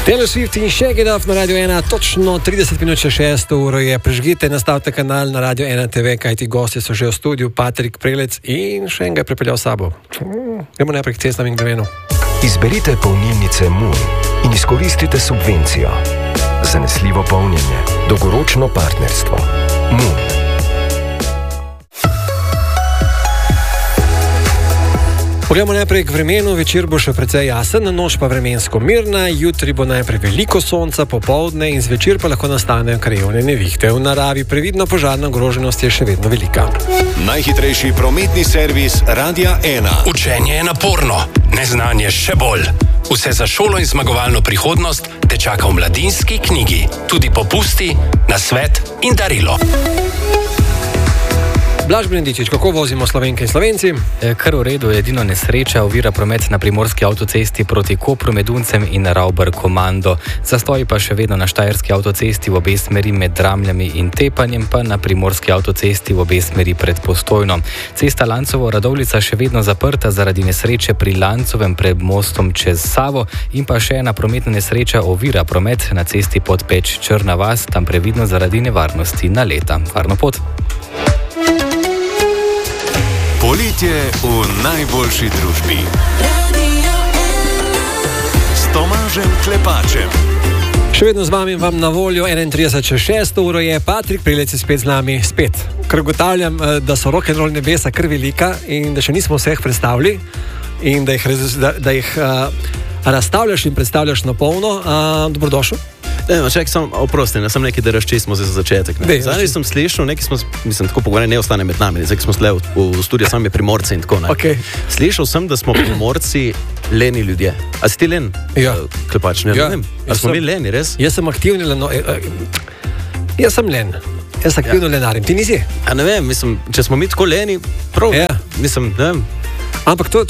Taylor Swift in Shake It Off na Radio 1, točno 30 minut še 6 uro je. Prežgite, nastavite kanal na Radio 1 TV, kajti gosti so že v studiu, Patrik Prelec in še enega je pripeljal sabo. Gremo najprej k cestnem in gremenu. Izberite polnilnice Moon in izkoristite subvencijo. Zanesljivo polnjenje, dolgoročno partnerstvo. Moon. Poglejmo najprej k vremenu, večer bo še precej jasen, noč pa vremensko mirna, jutri bo najprej veliko sonca, popoldne in zvečer pa lahko nastanejo krajevne nevihte. V naravi previdno, požarna ogroženost je še vedno velika. Najhitrejši prometni servis Radia 1. Učenje je naporno, neznanje še bolj. Vse za šolo in zmagovalno prihodnost te čaka v Mladinski knjigi. Tudi popusti, nasvet in darilo. Blaž Brendičič, kako vozimo Slovenke in Slovenci? Kar v redu, edino nesreča ovira promet na primorski avtocesti proti Kopru med Uncem in Rauber Komando. Zastoji pa še vedno na štajerski avtocesti v obe smeri med Dramljami in Tepanjem, pa na primorski avtocesti v obe smeri pred Postojno. Cesta Lancovo-Radovljica še vedno zaprta zaradi nesreče pri Lancovem pred mostom čez Savo in pa še ena prometna nesreča ovira promet na cesti Podpeč Črna vas, tam previdno zaradi nevarnosti naleta. Varno pot. Poletje v najboljši družbi. S Tomažem Klepačem. Še vedno z vami vam na voljo 31.6 uro je Patrik Prelec spet z nami. Spet. Ker ugotavljam, da so rock'n'roll nebesa kar velika in da še nismo vseh predstavili in da jih razstavljaš in predstavljaš na polno. Dobrodošel. Čakaj, oprosti, ne, sem nekaj, da razčistimo za začetek. Zdaj sem slišal, nekaj smo, mislim, tako pogovarjali, ne ostane med nami, zdaj smo šli v studio sami Primorci in tako, ne. Okay. Slišal sem, da smo Primorci leni ljudje. A si ti len? Ja. Klepač, ne vem. A smo mi leni, res? Jaz sem aktivni jaz sem len. Jaz aktivno lenarim. Ti nisi? A ne vem, mislim, če smo mi tako leni, prav, mislim, ne vem. Ampak to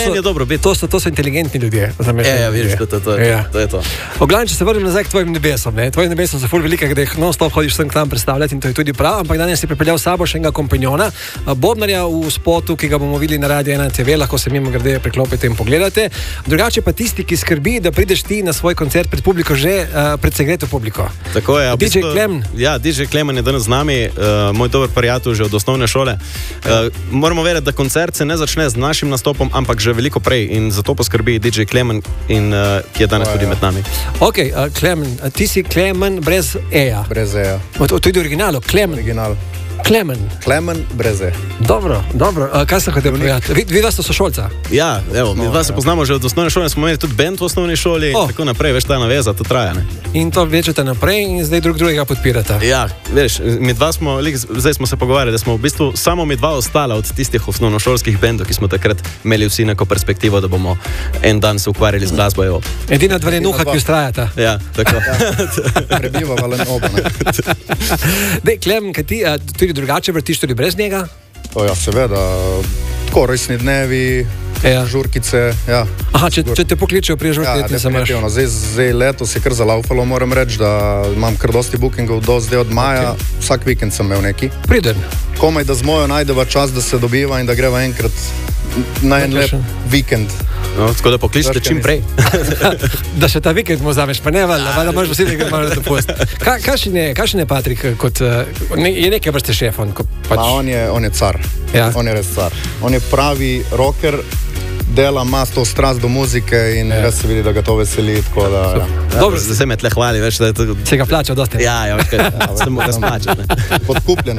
so inteligentni ljudje. Vidiš, to je to. Oglavnem, če se vrnem nazaj k tvojim nebesom. Tvoji nebesom so ful velike, da jih non-stop hodiš sem k tam predstavljati in to je tudi prav, ampak danes si pripeljal s sabo še enega kompanjona, Bobnarja v spotu, ki ga bomo videli na Radio 1 TV, lahko se mimo grede preklopite in pogledate. Drugače pa tisti, ki skrbi, da prideš ti na svoj koncert pred publiko že pred segreto publiko. Tako je. DJ Klemen. Ja, DJ Klemen je danes z nami, moj dober prijatelj že od osnovne šole. Moramo vedeti, da koncert se ne začne z našim nastopom, ampak že veliko prej in zato poskrbi DJ Klemen, ki je danes tudi med nami. Ok, Klemen, ti si Klemen brez E-ja. Brez E-ja. To je originalo, Klemen. Original. Klemen brez E. Dobro. Kaj sem hotel povedati? Vi dva ste sošolca? Ja, evo, mi dva se poznamo že od osnovne šole, smo imeli tudi band v osnovni šoli in tako naprej, veš, ta naveza, to traja, ne? In to vlečete naprej in zdaj drugega podpirate. Ja, veš, mi dva smo, zdaj smo se pogovarjali, da smo v bistvu samo mi dva ostala od tistih osnovnošolskih bandov, ki smo takrat imeli vsi neko perspektivo, da bomo en dan se ukvarjali z glasbo, evo. Edina dva lenuha, ki ustrajata. Ja, tako. Prebiva len oba, ne? Dej, Klemen, kaj ti tudi drugače vrtiš tudi brez njega? Ja, seveda, tako resni dnevi, žurkice, ja. Aha, če te pokličejo pri žurkici, se imaš. Zdaj letos je kar zalaufalo, moram reči, da imam kar dosti bookingov zdaj od maja, vsak vikend sem imel neki. Priden. Komaj, da z mojo najdeva čas, da se dobiva in da greva enkrat na en lep vikend. No, tako da pokličite čim prej. Da še ta vikend mu vzameš, pa ne valjda, da imaš vsi nekaj malo dopust. Kakšen je Patrik, je nekaj vrste šef? On je car, on je res car. On je pravi rocker, dela, ima to strast do muzike in res se vidi, da ga to veseli. Dobro, zdaj se me tle hvali, veš, da je to... Se ga plača dosti. Ja, veš, da mu ga splača. Podkupljen.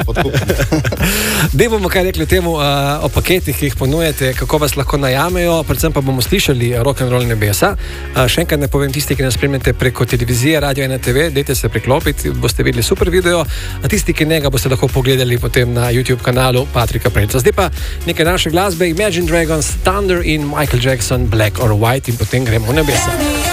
Dej bomo kaj rekli o temu, o paketih, ki jih ponujete, kako vas lahko najamejo, predvsem pa bomo slišali rock'n'roll nebesa. Še enkrat ne povem tisti, ki nas spremljate preko televizije Radio 1 TV, dejte se priklopiti, boste videli super video, a tisti, ki ne ga boste lahko pogledali potem na YouTube kanalu Patrika Prelca. Zdaj pa nekaj naše glasbe, Imagine Dragons, Thunder in Michael Jackson, Black or White in potem gremo v nebesa.